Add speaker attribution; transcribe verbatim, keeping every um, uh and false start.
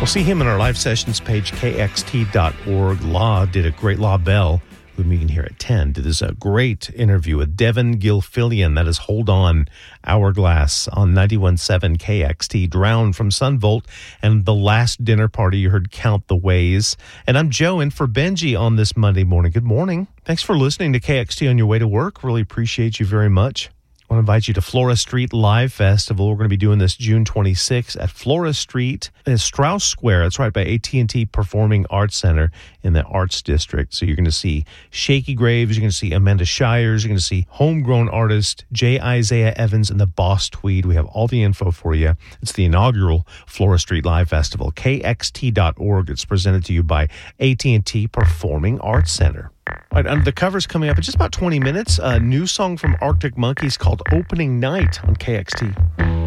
Speaker 1: We'll see him in our live sessions page, K X T dot org. Law did a great, Law Bell, who meeting here at ten, did this a great interview with Devin Gilfillian. That is Hold On, Hourglass on ninety-one point seven K X T. Drown from Sunvolt, and The Last Dinner Party, you heard Count the Ways. And I'm Joe in for Benji on this Monday morning. Good morning. Thanks for listening to K X T on your way to work. Really appreciate you very much. I want to invite you to Flora Street Live Festival. We're going to be doing this June twenty-sixth at Flora Street in Strauss Square. That's right by A T and T Performing Arts Center in the Arts District. So you're going to see Shaky Graves, you're going to see Amanda Shires, you're going to see homegrown artist J. Isaiah Evans and the Boss Tweed. We have all the info for you. It's the inaugural Flora Street Live Festival, K X T dot org. It's presented to you by A T and T Performing Arts Center. All right, um, the cover's coming up in just about twenty minutes. A new song from Arctic Monkeys called Opening Night on K X T.